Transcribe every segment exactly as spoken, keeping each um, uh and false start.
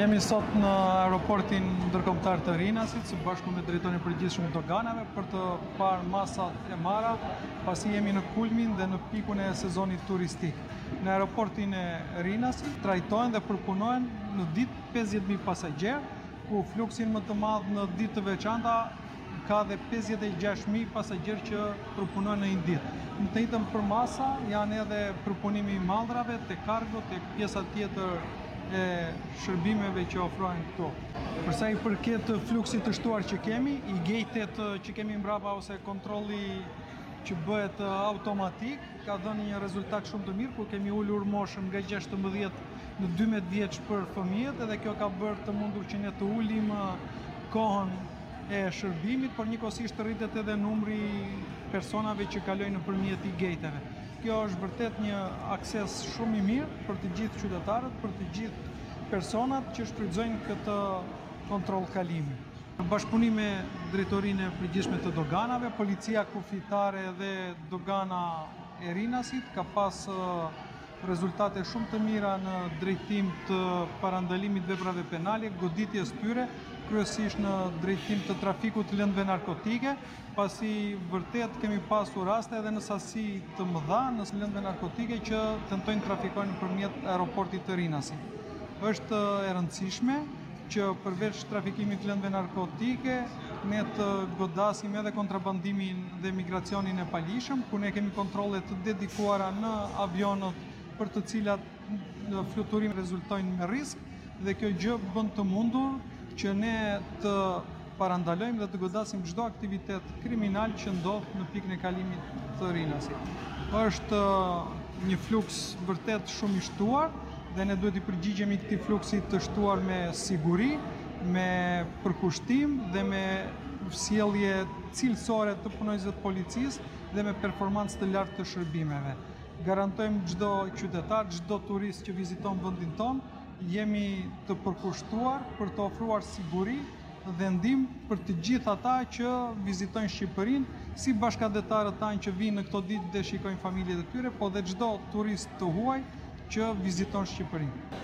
Jemi sot në aeroportin ndërkombëtar të Rinasit së bashku me drejtorin e përgjithshëm të doganave për të parë masat e marra, pasi jemi në kulmin dhe në pikun e sezonit turistik. Në aeroportin e Rinasit trajtohen dhe përpunohen në ditë pesëdhjetë mijë pasagjerë, ku fluksin më të madh në ditë të veçanta ka dhe pesëdhjetë e gjashtë mijë pasagjerë që përpunojnë në një ditë. Në të njëjtën për masa janë edhe përpunimi i mallrave, te kargo, te pjesa tjetër e shërbimeve që ofrohen këtu. Përsa i përket fluksit të shtuar që kemi, i gejtet që kemi mbrapa ose kontrolli që bëhet automatik, ka dhënë një rezultat shumë të mirë, ku kemi ulur moshën nga gjashtëmbëdhjetë në dymbëdhjetë vjeç për fëmijët, edhe kjo ka bërë të mundur që ne të ulim kohën e shërbimit, por njëkohësisht rritet edhe numri personave që kalojnë nëpërmjet i gejteve. Kjo është vërtet një akses shumë i mirë për të gjithë qytetarët, për të gjithë personat që shfrytëzojnë këtë kontroll kalimi. Në bashkëpunim me drejtorinë e përgjithshme të doganave, policia kufitare dhe dogana e Rinasit ka pas rezultate shumë të mira në drejtim të parandalimit veprave penale, goditjes tyre, kryesisht në drejtim të trafikut të lëndëve narkotike, pasi vërtet kemi pasur raste edhe në sasi të mëdha në lëndëve narkotike që tentojnë trafikojnë nëpërmjet aeroportit të Rinasit. Është e rëndësishme që përveç trafikimit të lëndëve narkotike, ne të godasim edhe kontrabandimin dhe migracionin e palishëm, ku ne kemi kontrole të dedikuara në avionët për të cilat fluturim rezultojnë me risk, dhe kjo gjë bën të mundur që ne të parandalojmë dhe të godasim çdo aktivitet kriminal që ndodh në pikën e kalimit të Rinasit. Është një fluks vërtet shumë i shtuar dhe ne duhet i përgjigjemi këtij fluksi të shtuar me siguri, me përkushtim dhe me sjellje cilësore të punonjësve të policisë dhe me performancë të lartë të shërbimeve. Garantojmë çdo qytetar, çdo turist që viziton vendin tonë, jemi të përkushtuar për të ofruar siguri dhe ndihmë për të gjithë ata që vizitojnë Shqipërinë, si bashkëdhetarët tanë që vinë në këto ditë dhe shikojnë familjet e tyre, po dhe çdo turist të huaj që viziton Shqipërinë.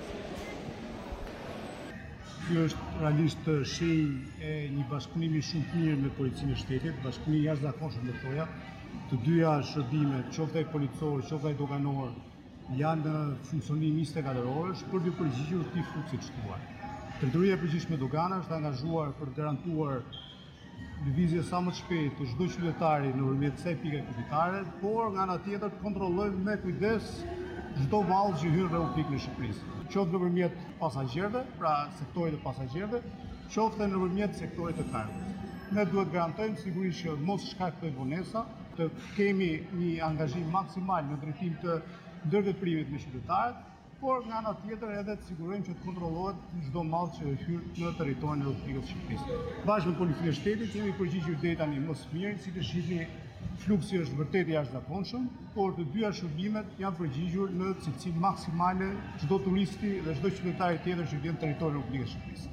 Ky është realisht shenjë e një bashkëpunimi shumë të mirë me policinë e shtetit, bashkëpunim i jashtëzakonshëm do thoja. Të dyja shërbimet, qoftë ai policor, qoftë ai doganor, janë në funksionim njëzet e katër orësh për të përgjigjur këtij fluksit të shtuar. Drejtoria e përgjithshme e doganave është angazhuar për të garantuar lëvizje sa më të shpejtë të çdo qytetari nëpërmjet kësaj pike kufitare, por nga ana tjetër të kontrollojmë me kujdes çdo mall që hyn në Republikën e Shqipërisë. Qoftë nëpërmjet pasagjerëve, pra sektorit të pasagjerëve, qoftë nëpërmjet sektorit të kargos. Ne duhet garantojmë sigurisht që mos shkaktojmë vonesa, të kemi një angazhim maksimal në drejtim të ndërveprimit me qytetarët, por nga ana tjetër edhe të sigurojmë që të kontrollohet çdo mall që hyr në territorin e Republikës së Shqipërisë. Bashkë me policinë e shtetit jemi përgjigjur deri tani më së miri, si të shihni, fluksi është vërtet i jashtëzakonshëm, por të dyja shërbimet janë përgjigjur në cilësi maksimale çdo turisti dhe çdo qytetari tjetër që vjen në territorin e Republikës së Shqipërisë.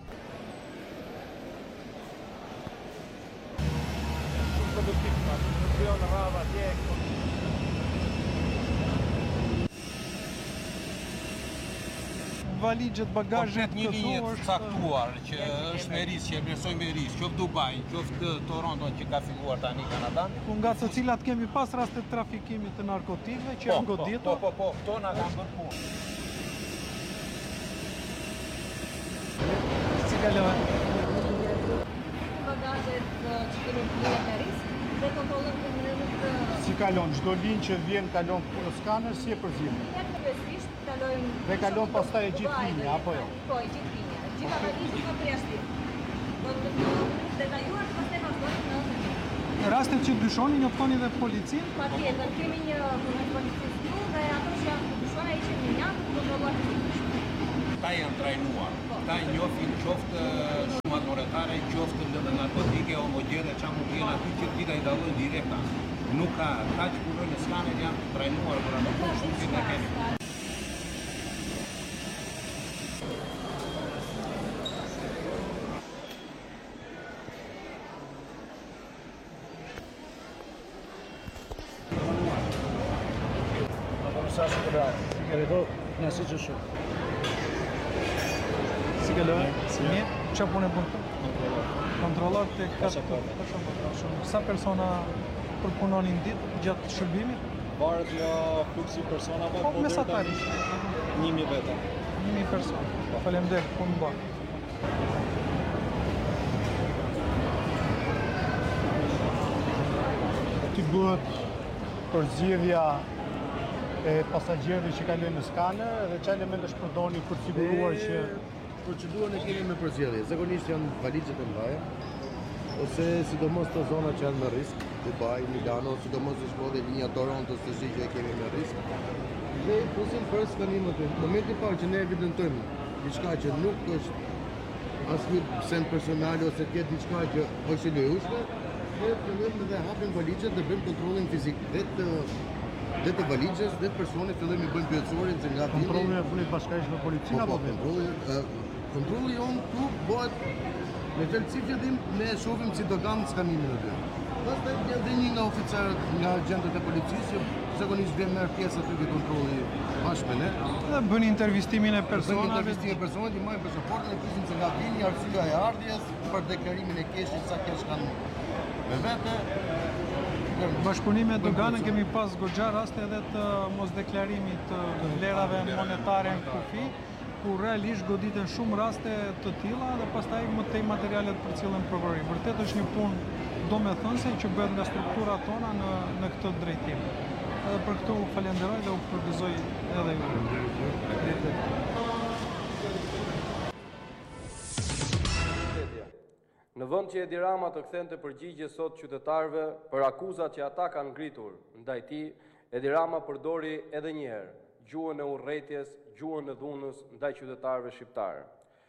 Valixhet, bagazhet një linje të caktuar që është me risk, që e vlerësojmë me risk, qoftë Dubai, qoftë Toronto që ka figuruar tani Kanadan. Ku nga të cilat kemi pas raste të trafikimit të narkotikëve që janë goditur. Po, po, po, këto na kanë bërë punë. Si kalon? Bagazhet që kemi bërë me risk dhe kontrollojmë kriminalët të... Si kalon, çdo linjë që vjen kalon në skaner, si e përzim? Kalojmë... Dhe kalon pastaj e gjithë linja, apo jo? Po, e gjithë linja. Gjitha valizit në përjashtim. Do të të detajuar të pastaj vazhdojmë në... Rastet që dyshoni, njoftoni dhe policinë? Patjetër, kemi një punës policisë këtu dhe ato që janë të dyshona i që një janë të kontrolluar të gjithë. Ta janë trajnuar, ta njohin qoftë shumë adoretare, qoftë lëndë narkotike, homogene, që mund t'jena aty që t'ita i dalojnë direkta. Nuk ka, ta që punojnë në skaner janë trajnuar për ato punë shumë që ne kemi. Sa shkëra, i kërëdo nësi që shumë. Si fjaloj, si mirë. Çfarë punë bën këtu? Kontrollor te katë. Sa persona përpunonin ditë gjatë shërbimit? Varet nga fluksi i personave, Po mesatarisht. një mijë veta. një mijë persona. Faleminderit, punë bën. Ti bëhet përzgjedhja e pasagjerëve që kalojnë në skaner dhe çfarë elementesh përdorni për të siguruar që procedurën e kemi me përzgjedhje. Zakonisht janë valixhet e mëdha, ose sidomos të zona që janë me risk, Dubai, Milano, sidomos në shkodhe linja Toronto, të zhjë që e kemi me risk. Dhe pusim për skanimet e. Në momentin parë që ne evidentojmë diçka që nuk është asnjë send personal ose tjetë diçka që është e lejueshme, ne fillojmë dhe hapim valixhet dhe bëjmë kontrollin fizik vetë dhe të valixhes dhe të personit, fillojmë i bëjmë pyetësorin se nga vini. Kontrollin e punit bashkërisht me policinë apo kontrolli kontrolli jon këtu bëhet me thelbësi fillim ne shohim si do kanë skanimin aty. Pastaj vjen dhe një nga oficerët, nga agentët e policisë, që zakonisht vjen merr pjesë aty te kontrolli bashkë me ne. Dhe bën intervistimin e personave. Bën intervistimin e personave, i marrin pasaportën e pyesin se nga vini, arsyeja e ardhjes, për deklarimin e keshit, sa kesh kanë me vete. Bashkëpunimi me doganën kemi pas goxha raste edhe të mosdeklarimit të vlerave monetare në kufi, ku realisht goditen shumë raste të tilla dhe pastaj më tej materialet për cilën prokurori. Vërtet është një punë domethënëse që bëhet nga strukturat tona në në këtë drejtim. Edhe për këtë u falenderoj dhe u përgëzoj edhe ju. Në vend që Edi Rama të kthente përgjigje sot qytetarëve për akuzat që ata kanë ngritur ndaj tij, Edi Rama përdori edhe një herë gjuhën e urrëties, gjuhën e dhunës ndaj qytetarëve shqiptarë.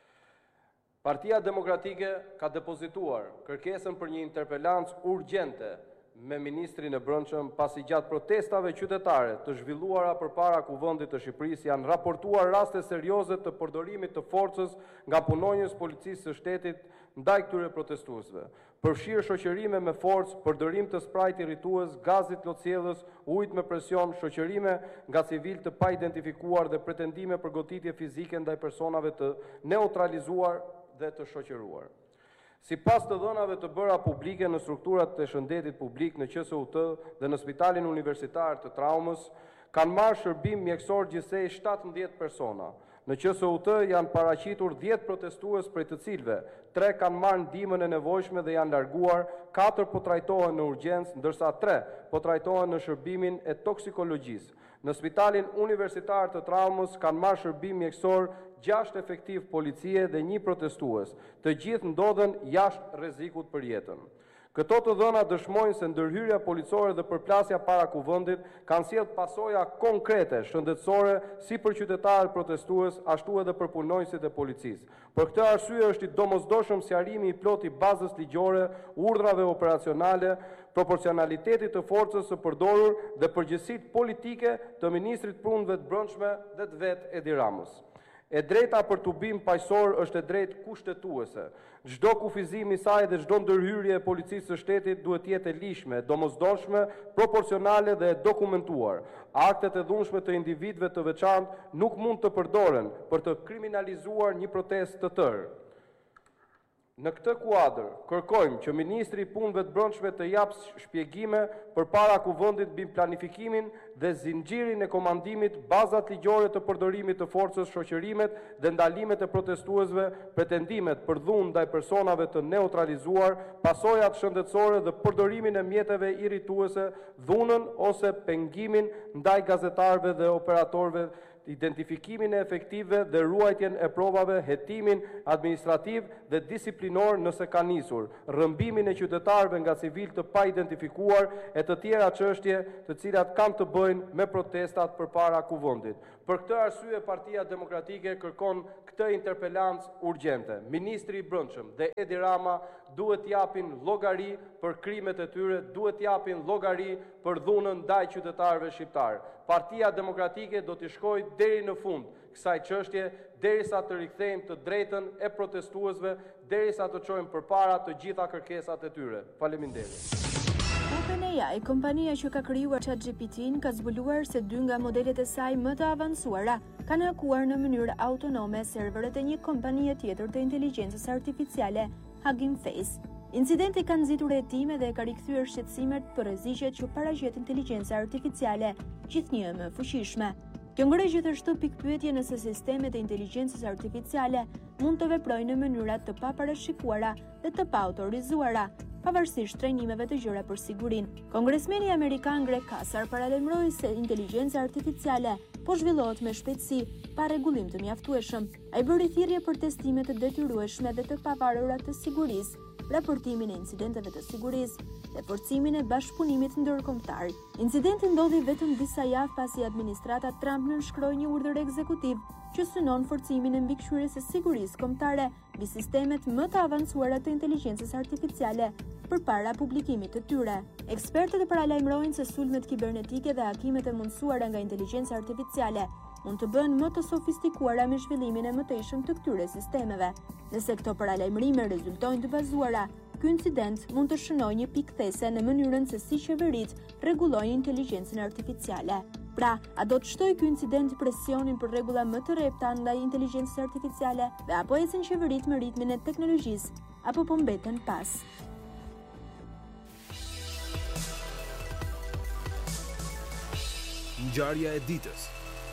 Partia Demokratike ka depozituar kërkesën për një interpelancë urgjente me Ministrin e Brendshëm pasi gjatë protestave qytetare të zhvilluara përpara Kuvendit të Shqipërisë janë raportuar raste serioze të përdorimit të forcës nga punonjës policisë së shtetit ndaj këtyre protestuesve. Përfshirë shoqërime me forcë, përdorim të sprajt irritues, gazit plotësjellës, ujit me presion, shoqërime nga civil të pa identifikuar dhe pretendime për goditje fizike ndaj personave të neutralizuar dhe të shoqëruar. Si pas të dhënave të bëra publike në strukturat të shëndetit publik në Q S U T dhe në Spitalin Universitar të Traumës, kanë marrë shërbim mjekësor gjithsej shtatëmbëdhjetë persona. Në Q S U T janë paraqitur dhjetë protestues prej të cilëve, tre kanë marrë ndihmën e nevojshme dhe janë larguar, katër po trajtohen në urgjencë, ndërsa tre po trajtohen në shërbimin e toksikologjisë. Në Spitalin Universitar të Traumës kanë marrë shërbim mjekësor gjashtë efektiv policie dhe një protestues. Të gjithë ndodhen jashtë rrezikut për jetën. Këto të dhëna dëshmojnë se ndërhyrja policore dhe përplasja para Kuvendit kanë sjellë pasoja konkrete shëndetësore si për qytetarët protestues, ashtu edhe për punonjësit e policisë. Për këtë arsye është i domosdoshëm sqarimi i plotë i bazës ligjore, urdhrave operacionale, proporcionalitetit të forcës së përdorur dhe përgjegjësitë politike të ministrit punëve të brendshme dhe të vet Edi Ramës. E drejta për tubim paqësor është e drejtë kushtetuese. Çdo kufizim i saj dhe çdo ndërhyrje e policisë së shtetit duhet të jetë e lishme, domosdoshme, proporcionale dhe e dokumentuar. Aktet e dhunshme të individëve të veçantë nuk mund të përdoren për të kriminalizuar një protestë të tërë. Në këtë kuadër, kërkojmë që Ministri i Punëve të Brendshme të japë shpjegime përpara Kuvendit mbi planifikimin dhe zinxhirin e komandimit, bazat ligjore të përdorimit të forcës, shoqërimet dhe ndalimet e protestuesve, pretendimet për dhunë ndaj personave të neutralizuar, pasojat shëndetësore dhe përdorimin e mjeteve irrituese, dhunën ose pengimin ndaj gazetarëve dhe operatorëve, identifikimin e efektive dhe ruajtjen e provave, hetimin administrativ dhe disiplinor nëse ka nisur, rrëmbimin e qytetarëve nga civil të pa identifikuar e të tjera çështje të cilat kanë të bëjnë me protestat përpara Kuvendit. Për këtë arsye Partia Demokratike kërkon këtë interpelancë urgjente. Ministri i Brendshëm dhe Edi Rama duhet japin llogari për krimet e tyre, duhet japin llogari për dhunën ndaj qytetarëve shqiptar. Partia Demokratike do të shkojë deri në fund kësaj çështje, derisa të rikthejmë të drejtën e protestuesve, derisa të çojmë përpara të gjitha kërkesat e tyre. Faleminderit. OpenAI, kompania që ka krijuar ChatGPT-n, ka zbuluar se dy nga modelet e saj më të avancuara kanë hakuar në mënyrë autonome serveret e një kompanie tjetër të inteligjencës artificiale, Hugging Face. Incidenti ka nxitur hetime dhe ka rikthyer shqetësimet për rreziqet që paraqet inteligjenca artificiale, gjithnjë më fuqishme. Kjo ngre gjithashtu pikpyetje nëse sistemet e inteligjencës artificiale mund të veprojnë në mënyra të paparashikuara dhe të paautorizuara, pavarësisht trajnimeve të gjëra për sigurinë. Kongresmeni amerikan Greg Casar paralajmëroi se inteligjenca artificiale po zhvillohet me shpejtësi pa rregullim të mjaftueshëm. Ai bëri thirrje për testime të detyrueshme dhe të pavarura të sigurisë, raportimin e incidenteve të sigurisë dhe forcimin e bashkëpunimit ndërkombëtar. Incidenti ndodhi vetëm disa javë pasi administrata Trump nënshkroi një urdhër ekzekutiv që synon forcimin e mbikëqyrjes së sigurisë kombëtare mbi sistemet më të avancuara të inteligjencës artificiale përpara publikimit të tyre. Ekspertët paralajmërojnë se sulmet kibernetike dhe hakimet e mundësuara nga inteligjenca artificiale mund të bëhen më të sofistikuara me zhvillimin e mëtejshëm të këtyre sistemeve. Nëse këto paralajmërime rezultojnë të bazuara, ky incident mund të shënojë një pikë these në mënyrën se si qeveritë rregullojnë inteligjencën artificiale. Pra, a do të shtojë ky incident presionin për rregulla më të rrepta ndaj inteligjencës artificiale dhe apo ecën qeveritë me ritmin e teknologjisë, apo po mbeten pas? Ngjarja e ditës.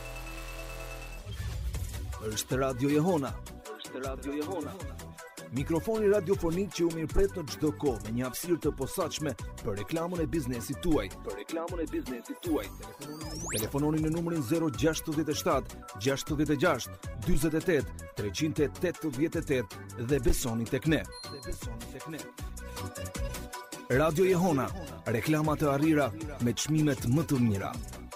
Është Radio Jehona. Është Radio Jehona. Mikrofoni radiofonik që u mirëpret në çdo kohë me një hapësirë të posaçme për reklamën e biznesit tuaj. Për reklamën e biznesit tuaj. Telefononi në numrin zero gjasht shtat gjasht gjasht dyzet e tet treqind e tetëdhjetë e tetë dhe besoni tek ne. Dhe besoni tek ne. Radio Jehona, reklama të arrira me çmimet më të mira.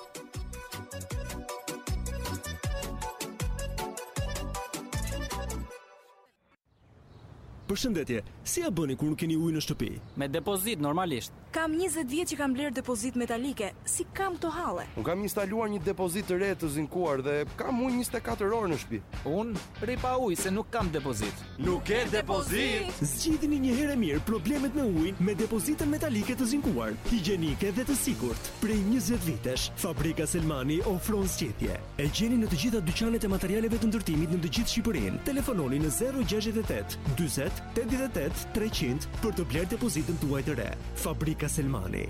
Përshëndetje, si ja bëni kur nuk keni ujë në shtëpi? Me depozit normalisht. Kam njëzet vjet që kam bler depozit metalike. Si kam to halle? Unë kam instaluar një depozit të re të zinkuar dhe kam ujë njëzet e katër orë në shtëpi. Unë rri pa ujë se nuk kam depozit. Nuk ke depozit? Zgjidhni një herë mirë problemet me ujin me depozitën metalike të zinkuar, higjienike dhe të sigurt. Prej njëzet vitesh, Fabrika Selmani ofron zgjidhje. E gjeni në të gjitha dyqanet e materialeve të ndërtimit në të gjithë Shqipërinë. Telefononi në zero gjasht e tet dyzet tetëdhjetë e tetë treqind për të bler depozitën tuaj të re. Fabrika Selmani.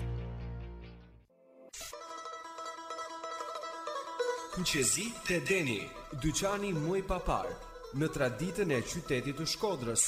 Kuqezi te Deni, dyqani muj papar, në traditën e qytetit të Shkodrës.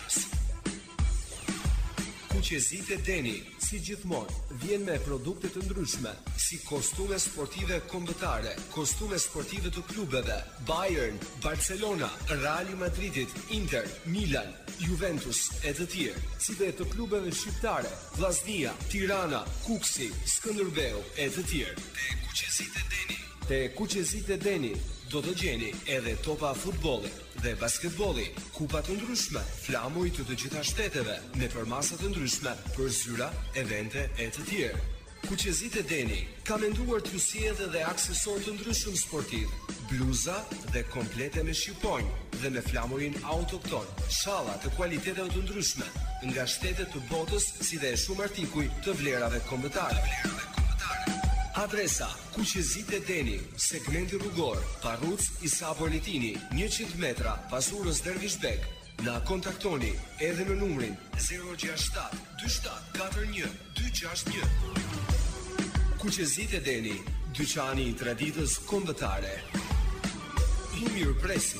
Kuqezi te Deni, si gjithmonë, vjen me produkte të ndryshme, si kostume sportive kombëtare, kostume sportive të klubeve, Bayern, Barcelona, Real Madridit, Inter, Milan, Juventus e të tjerë, si dhe të klubeve shqiptare, Vllaznia, Tirana, Kuksi, Skënderbeu e të tjerë. Te Kuqezit e Deni. Te Kuqezit e Deni do të gjeni edhe topa futbolli dhe basketbolli, kupa të ndryshme, flamuj të të gjitha shteteve, me përmasa të ndryshme për zyra, evente e të tjerë. Kuqezit e Deni ka menduar t'ju sjellë edhe aksesor të ndryshëm sportiv, bluza dhe komplete me shqiponjë dhe me flamurin autokton, shalla të kualiteteve të ndryshme nga shtetet të botës, si dhe shumë artikuj të vlerave kombëtare. Adresa: Kuqezit e Deni, segmenti rrugor, Parruc Isa Politini, njëqind metra pas urës Dervishbek. Na kontaktoni edhe në numrin zero gjasht shtat dy shtat katër një dy gjasht një. Kuqezit e Deni, dyqani i traditës kombëtare. Ju mirëpresim.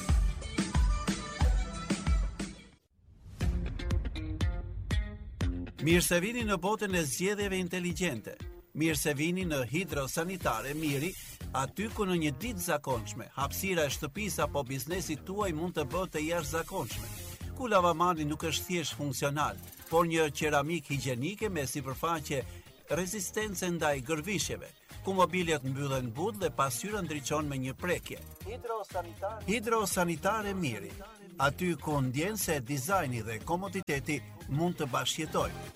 Mirë se vini në botën e zgjedhjeve inteligjente. Mirë se vini në Hidrosanitare Miri, aty ku në një ditë zakonshme, hapësira e shtëpisë apo biznesit tuaj mund të bëhet të jashtëzakonshme. Ku lavamani nuk është thjesht funksional, por një qeramik higjienike me sipërfaqe rezistence ndaj gërvishjeve, ku mobiljet mbyllen but dhe pasqyra ndriçon me një prekje. Hidrosanitare Hidrosanitare Miri, aty ku ndjen se dizajni dhe komoditeti mund të bashkëjetojnë.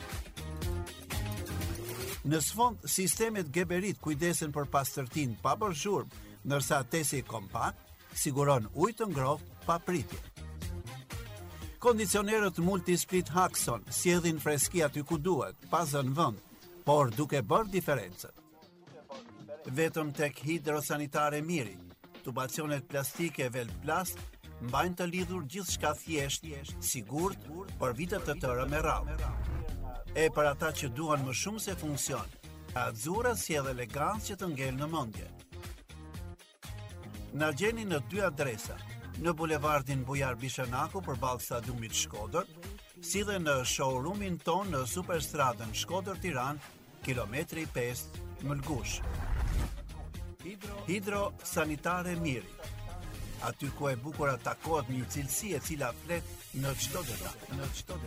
Në sfond, sistemet Geberit kujdesen për pastërtinë pa bërë zhurmë, ndërsa tesi kompakt siguron ujë të ngrohtë pa pritje. Kondicionerët Multisplit Haxon sjellin freski aty ku duhet, pa zënë vend. por duke bërë diferencën. Vetëm tek hidrosanitare Miri, tubacionet plastike Velplast mbajnë të lidhur gjithçka thjesht, sigurt, për vite të tëra me radhë. E për ata që duan më shumë se funksion, Azura sjell elegancë që të ngel në mendje. Na gjeni në dy adresa, në bulevardin Bujar Bishanaku përballë stadiumit Shkodër, si dhe në showroomin ton në Superstradën Shkodër Tiranë, kilometri pesë, Mëlgush. Hidro Sanitare Miri. Aty ku e bukur takohet një cilësi e cila flet në çdo detaj, në çdo detaj.